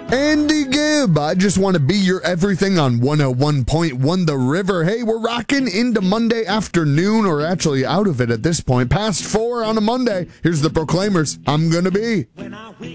Andy Gibb, I just want to be your everything on 101.1 The River. Hey, we're rocking into Monday afternoon, or actually out of it at this point, past 4 on a Monday. Here's the Proclaimers, I'm Gonna Be.